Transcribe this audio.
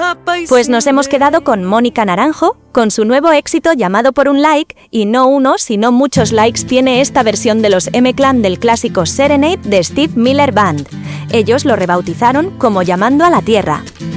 Pues nos hemos quedado con Mónica Naranjo, con su nuevo éxito llamado Por un Like, y no uno, sino muchos likes tiene esta versión de los M-Clan del clásico Serenade de Steve Miller Band. Ellos lo rebautizaron como Llamando a la Tierra.